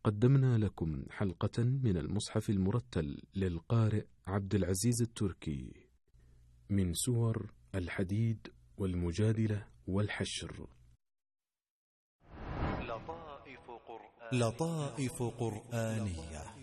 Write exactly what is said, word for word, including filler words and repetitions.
قدمنا لكم حلقة من المصحف المرتل للقارئ عبد العزيز التركي من سور الحديد والمجادلة والحشر. لطائف قرآنية, لطائف قرآنية